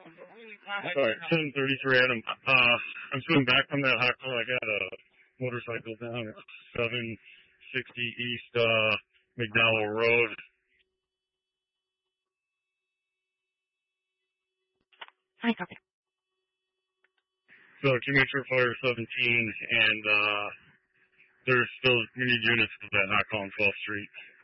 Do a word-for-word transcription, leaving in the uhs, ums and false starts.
Alright, seven thirty-three, Adam. Uh, I'm swimming back from that hot call. I got a motorcycle down at seven sixty East, uh, McDowell Road. Hi, copy. So, Commuter Fire seventeen, and, uh, there's still, we need units for that hot call on twelfth Street.